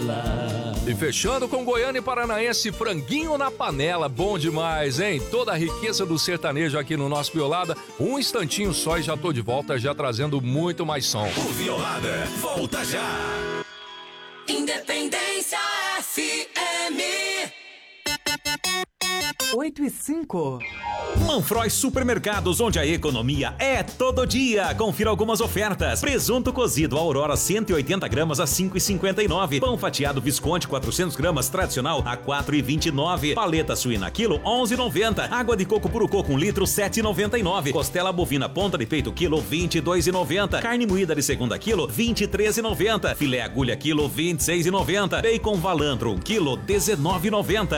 E fechando com Goiânia e Paranaense, franguinho na panela, bom demais, hein? Toda a riqueza do sertanejo aqui no nosso Violada. Um instantinho só e já tô de volta, já trazendo muito mais som. O Violada volta já. Independência FM 8:05. Manfroy Supermercados, onde a economia é todo dia. Confira algumas ofertas. Presunto cozido Aurora 180 gramas a 5,59. Pão fatiado Visconti 400 gramas tradicional a 4,29. Paleta suína quilo 11,90. Água de coco puro coco 1 litro 7,99. Costela bovina ponta de peito quilo 22,90. Carne moída de segunda quilo 23,90. Filé agulha quilo 26,90. Bacon valantro 1 quilo 19,90.